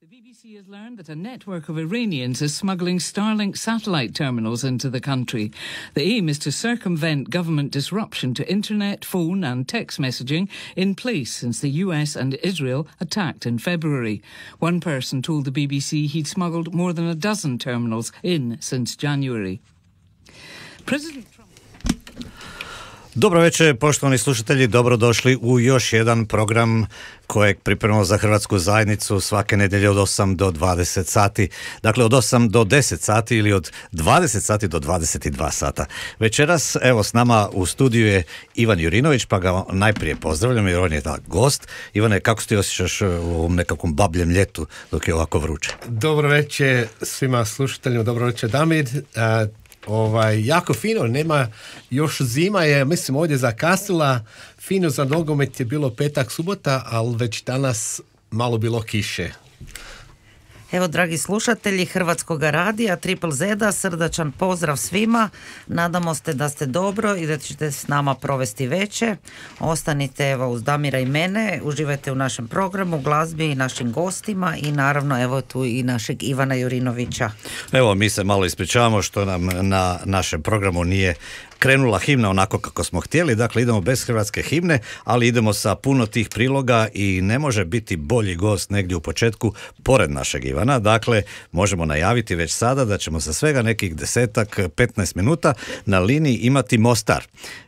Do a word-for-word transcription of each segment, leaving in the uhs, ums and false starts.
The B B C has learned that a network of Iranians is smuggling Starlink satellite terminals into the country. The aim is to circumvent government disruption to internet, phone and text messaging in place since the U S and Israel attacked in February. One person told the B B C he'd smuggled more than a dozen terminals in since January. President Trump... Dobro večer, poštovani slušatelji, dobrodošli u još jedan program kojeg pripremamo za Hrvatsku zajednicu svake nedjelje od osam do dvadeset sati. Dakle, od osam do deset sati ili od dvadeset sati do dvadeset dva sata. Večeras, evo, s nama u studiju je Ivan Jurinović, pa ga najprije pozdravljam jer on je da gost. Ivane, kako se ti osjećaš u ovom nekakvom babljem ljetu dok je ovako vruće? Dobro večer svima slušateljima, dobro večer Damir. Uh, Ovaj, jako fino, nema, još zima je, mislim, ovdje zakasnila, fino za nogomet je bilo petak, subota, ali već danas malo bilo kiše. Evo, dragi slušatelji Hrvatskog radija, Triple Zeda, srdačan pozdrav svima. Nadamo se da ste dobro i da ćete s nama provesti večer. Ostanite evo uz Damira i mene, uživajte u našem programu, glazbi i našim gostima i naravno evo tu i našeg Ivana Jurinovića. Evo, mi se malo ispričavamo što nam na našem programu nije krenula himna onako kako smo htjeli, dakle idemo bez hrvatske himne, ali idemo sa puno tih priloga i ne može biti bolji gost negdje u početku pored našeg Ivana. Dakle, možemo najaviti već sada da ćemo sa svega nekih desetak, petnaest minuta na liniji imati Mostar.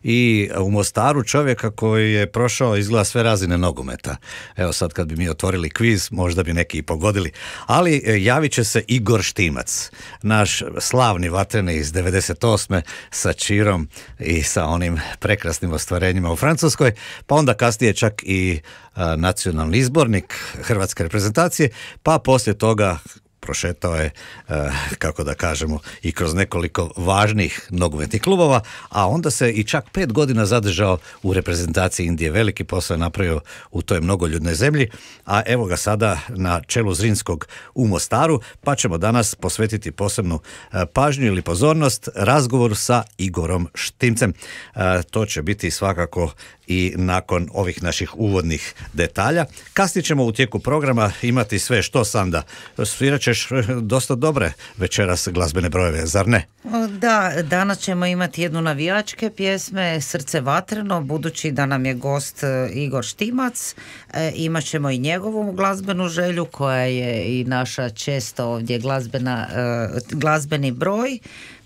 I u Mostaru čovjeka koji je prošao izgleda sve razine nogometa. Evo sad kad bi mi otvorili kviz, možda bi neki i pogodili. Ali javit će se Igor Štimac, naš slavni vatreni iz devedeset osme sa Čirom i sa onim prekrasnim ostvarenjima u Francuskoj, pa onda kasnije čak i a, nacionalni izbornik hrvatske reprezentacije, pa poslije toga prošetao je, e, kako da kažemo, i kroz nekoliko važnih nogometnih klubova, a onda se i čak pet godina zadržao u reprezentaciji Indije. Veliki posao je napravio u toj mnogoljudnoj zemlji, a evo ga sada na čelu Zrinskog u Mostaru, pa ćemo danas posvetiti posebnu e, pažnju ili pozornost razgovoru sa Igorom Štimcem. E, to će biti svakako i nakon ovih naših uvodnih detalja. Kasnije ćemo u tijeku programa imati sve što Sanda. Svirat ćeš dosta dobre večeras glazbene brojeve, zar ne? Da, danas ćemo imati jednu navijačke pjesme, Srce vatreno, budući da nam je gost Igor Štimac. E, imat ćemo i njegovu glazbenu želju koja je i naša često ovdje glazbena, e, glazbeni broj.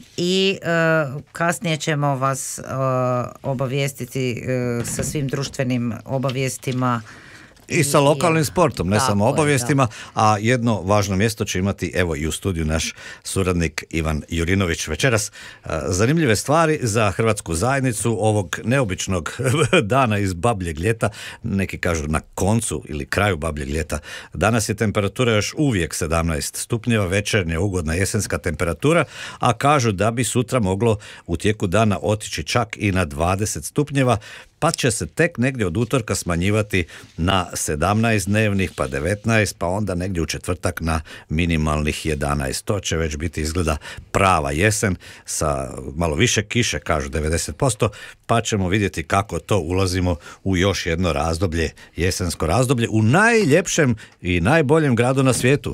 I uh, kasnije ćemo vas uh, obavijestiti uh, sa svim društvenim obavijestima. I sa lokalnim sportom, ne tako samo obavijestima, je, a jedno važno mjesto će imati evo i u studiju naš suradnik Ivan Jurinović večeras. Zanimljive stvari za hrvatsku zajednicu ovog neobičnog dana iz babljeg ljeta, neki kažu na koncu ili kraju babljeg ljeta. Danas je temperatura još uvijek sedamnaest stupnjeva, večernja ugodna jesenska temperatura, a kažu da bi sutra moglo u tijeku dana otići čak i na dvadeset stupnjeva, pa će se tek negdje od utorka smanjivati na sedamnaest dnevnih, pa devetnaest, pa onda negdje u četvrtak na minimalnih jedanaest. To će već biti izgleda prava jesen sa malo više kiše, kažu devedeset posto, pa ćemo vidjeti kako to ulazimo u još jedno razdoblje, jesensko razdoblje, u najljepšem i najboljem gradu na svijetu.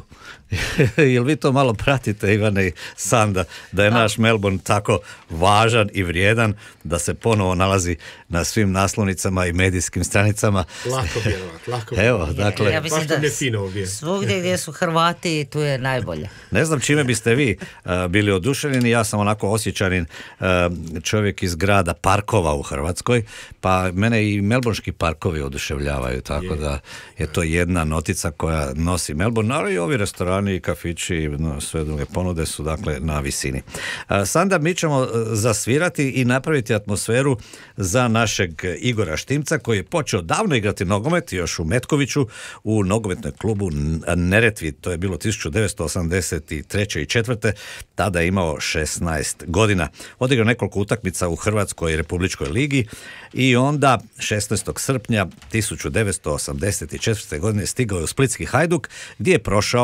Jel vi to malo pratite, Ivane i Sanda, da je naš Melbourne tako važan i vrijedan da se ponovo nalazi na svim naslovnicama i medijskim stranicama? Lako vjerovat, lako Evo, dakle, ja mislim da svugdje gdje su Hrvati, tu je najbolje. Ne znam čime biste vi uh, bili oduševljeni, ja sam onako osjećanin uh, čovjek iz grada parkova u Hrvatskoj, pa mene i melbourneški parkovi oduševljavaju, tako je. Da je to jedna notica koja nosi Melbourne, ali i ovi restorani i kafići, no, sve druge ponude su dakle na visini. Uh, Sanda, mi ćemo zasvirati i napraviti atmosferu za našeg Igora Štimca, koji je počeo davno igrati nogomet, još u Metkoviću, u nogometnom klubu Neretvi, to je bilo tisuću devetsto osamdeset treće i četvrte. Tada je imao šesnaest godina. Odigrao nekoliko utakmica u Hrvatskoj republičkoj ligi i onda šesnaestog srpnja tisuću devetsto osamdeset četvrte godine stigao je u splitski Hajduk, gdje je prošao Hajduk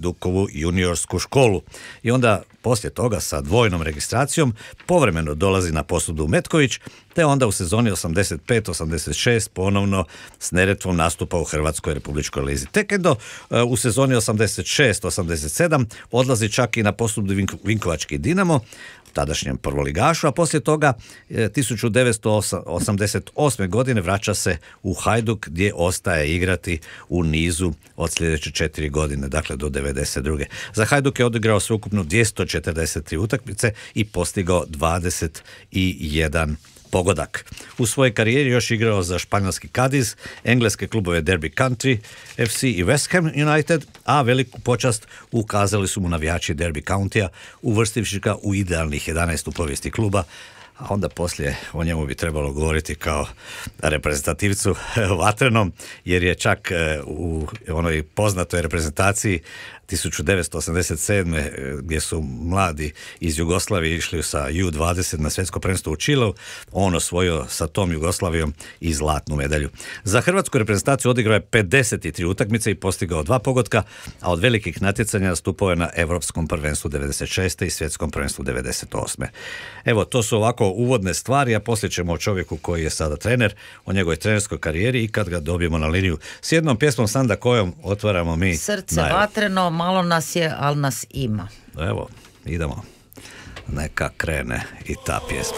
Hajdukovu juniorsku školu. I onda poslije toga sa dvojnom registracijom povremeno dolazi na posudu u Metković, te onda u sezoni osamdeset pet osamdeset šest ponovno s Neretvom nastupa u Hrvatskoj republičkoj lizi. Tek do u sezoni osamdeset šest osamdeset sedam odlazi čak i na posudu Vinkovački Dinamo, tadašnjem prvoligašu, a poslije toga tisuću devetsto osamdeset osme godine vraća se u Hajduk gdje ostaje igrati u nizu od sljedeće četiri godine, dakle do devedeset druge. Za Hajduk je odigrao sveukupno dvjesto četrdeset tri utakmice i postigao dvadeset jedan pogodak. U svojoj karijeri još igrao za španjolski Cadiz, engleske klubove Derby County F C i West Ham United, a veliku počast ukazali su mu navijači Derby Countya, uvrstivši ga u idealnih jedanaest u povijesti kluba, a onda poslije o njemu bi trebalo govoriti kao reprezentativcu vatrenom, jer je čak u onoj poznatoj reprezentaciji tisuću devetsto osamdeset sedme gdje su mladi iz Jugoslavije išli sa U dvadeset na svjetsko prvenstvo u Čileu, on osvojio sa tom Jugoslavijom i zlatnu medalju. Za hrvatsku reprezentaciju odigrao je pedeset tri utakmice i postigao dva pogotka, a od velikih natjecanja nastupao je na Europskom prvenstvu devedeset šeste i svjetskom prvenstvu devedeset osme. Evo, to su ovako uvodne stvari, a poslije ćemo o čovjeku koji je sada trener, o njegovoj trenerskoj karijeri i kad ga dobijemo na liniju s jednom pjesmom Sanda kojom otvaramo mi Srce najavu. vatreno, malo nas je, ali nas ima. Evo, idemo. Neka krene i ta pjesma.